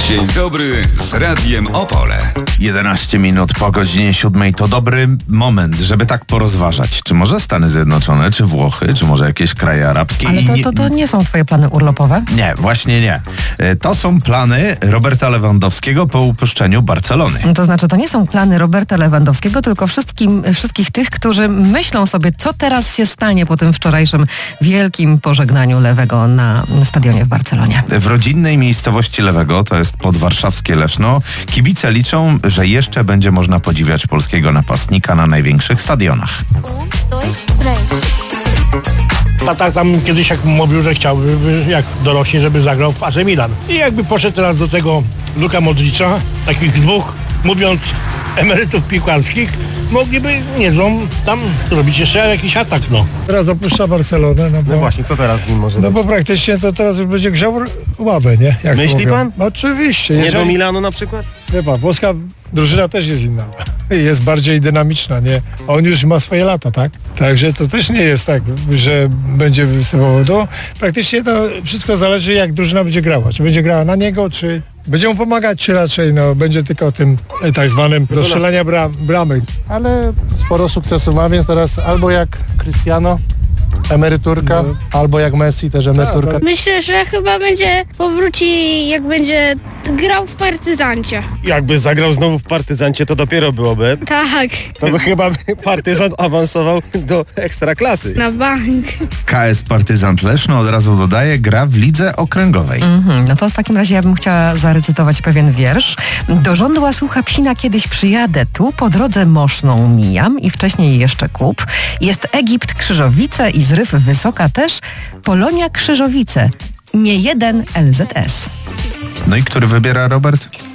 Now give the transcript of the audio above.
Dzień dobry z Radiem Opole. 11 minut po godzinie 7 to dobry moment, żeby tak porozważać. Czy może Stany Zjednoczone, czy Włochy, czy może jakieś kraje arabskie? Ale to nie są twoje plany urlopowe? Nie, właśnie nie. To są plany Roberta Lewandowskiego po upuszczeniu Barcelony. To znaczy, to nie są plany Roberta Lewandowskiego, tylko wszystkich tych, którzy myślą sobie, co teraz się stanie po tym wczorajszym wielkim pożegnaniu Lewego na stadionie w Barcelonie. W rodzinnej miejscowości Lewego, to jest podwarszawskie Leszno, kibice liczą, że jeszcze będzie można podziwiać polskiego napastnika na największych stadionach. Tata tam kiedyś jak mówił, że chciałby, jak dorośnie, żeby zagrał w AC Milan. I jakby poszedł teraz do tego Luka Modricza, takich dwóch, mówiąc, emerytów piłkarskich, mogliby niezłą tam robić jeszcze jakiś atak, no. Teraz opuszcza Barcelonę, No właśnie, co teraz z nim może bo praktycznie to teraz już będzie grzał ławę, nie? Jak Myśli mówią. pan? Oczywiście. Nie do Milanu na przykład? Wie pan, włoska drużyna też jest inna. Jest bardziej dynamiczna, nie? On już ma swoje lata, tak? Także to też nie jest tak, że będzie występował. To praktycznie to wszystko zależy, jak drużyna będzie grała. Czy będzie grała na niego, czy będzie mu pomagać, czy raczej będzie tylko tym tak zwanym do strzelania bramy. Ale sporo sukcesu ma, więc teraz albo jak Cristiano, emeryturka, albo jak Messi, też emeryturka. Myślę, że chyba powróci, jak będzie grał w Partyzancie. Jakby zagrał znowu w Partyzancie, to dopiero byłoby. Tak, To by chyba Partyzant awansował do ekstraklasy. na bank. KS Partyzant Leszno, od razu dodaje, gra w lidze okręgowej. No to w takim razie ja bym chciała zarecytować pewien wiersz. Do żądła słucha psina, kiedyś przyjadę tu, po drodze Moszną mijam i wcześniej jeszcze Kup. Jest Egipt, Krzyżowice i Zryw Wysoka też, Polonia Krzyżowice, nie jeden LZS. No i który wybiera Robert?